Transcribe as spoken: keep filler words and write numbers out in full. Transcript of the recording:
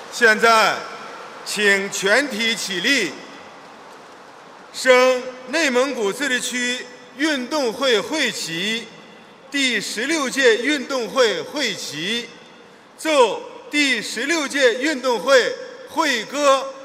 现在，请全体起立，升内蒙古自治区运动会会旗，第十六届运动会会旗，奏第十六届运动会会歌。